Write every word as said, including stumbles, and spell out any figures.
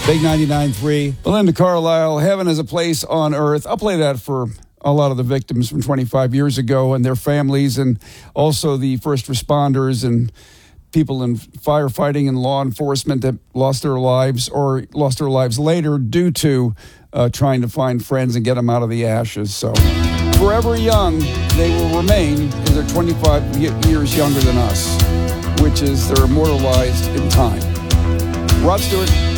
Big ninety-nine point three. Belinda Carlisle, Heaven is a Place on Earth. I'll play that for a lot of the victims from twenty-five years ago and their families, and also the first responders and people in firefighting and law enforcement that lost their lives or lost their lives later due to uh, trying to find friends and get them out of the ashes. So forever young, they will remain, as they're twenty-five years younger than us, which is they're immortalized in time. Rod Stewart.